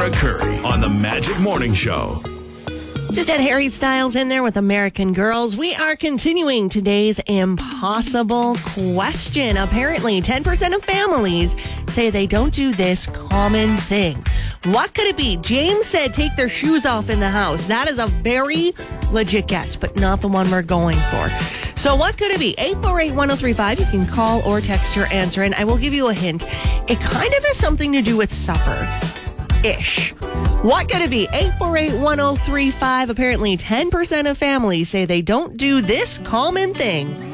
Tara Curry on the Magic Morning Show. Just had Harry Styles in there with American Girls. We are continuing today's impossible question. Apparently, 10% of families say they don't do this common thing. What could it be? James said take their shoes off in the house. That is a very legit guess, but not the one we're going for. So what could it be? 848-1035. You can call or text your answer, and I will give you a hint. It kind of has something to do with supper-ish. What could it be? 848-1035. Apparently, 10% of families say they don't do this common thing.